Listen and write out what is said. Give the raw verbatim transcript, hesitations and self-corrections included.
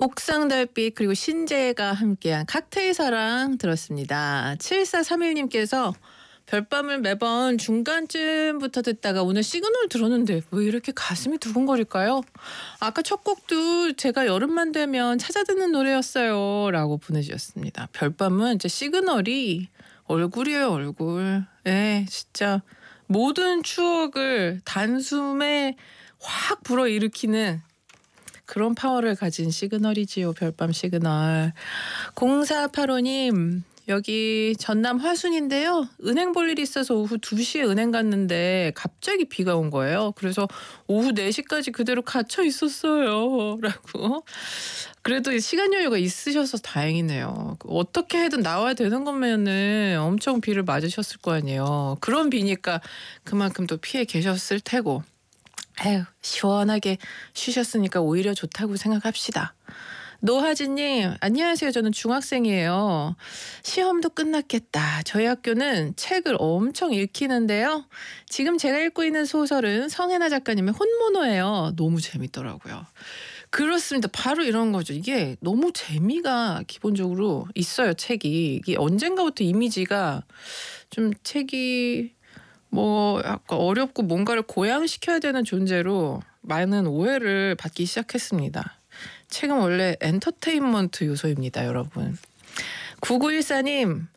옥상달빛 그리고 신재가 함께한 칵테일 사랑 들었습니다. 칠사삼일 님께서 별밤을 매번 중간쯤부터 듣다가 오늘 시그널 들었는데 왜 이렇게 가슴이 두근거릴까요? 아까 첫 곡도 제가 여름만 되면 찾아 듣는 노래였어요 라고 보내주셨습니다. 별밤은 이제 시그널이 얼굴이에요, 얼굴. 예, 진짜 모든 추억을 단숨에 확 불어일으키는 그런 파워를 가진 시그널이지요. 별밤 시그널. 공사팔오 님 여기 전남 화순인데요. 은행 볼 일이 있어서 오후 두 시에 은행 갔는데 갑자기 비가 온 거예요. 그래서 오후 네 시까지 그대로 갇혀 있었어요. 라고. 그래도 시간 여유가 있으셔서 다행이네요. 어떻게 해든 나와야 되는 거면은 엄청 비를 맞으셨을 거 아니에요. 그런 비니까 그만큼 또 피해 계셨을 테고. 에휴, 시원하게 쉬셨으니까 오히려 좋다고 생각합시다. 노하진님, 안녕하세요. 저는 중학생이에요. 시험도 끝났겠다. 저희 학교는 책을 엄청 읽히는데요. 지금 제가 읽고 있는 소설은 성혜나 작가님의 혼모노예요. 너무 재밌더라고요. 그렇습니다. 바로 이런 거죠. 이게 너무 재미가 기본적으로 있어요. 책이. 이게 언젠가부터 이미지가 좀 책이 뭐 약간 어렵고 뭔가를 고양시켜야 되는 존재로 많은 오해를 받기 시작했습니다. 책은 원래 엔터테인먼트 요소입니다, 여러분. 구구일사 님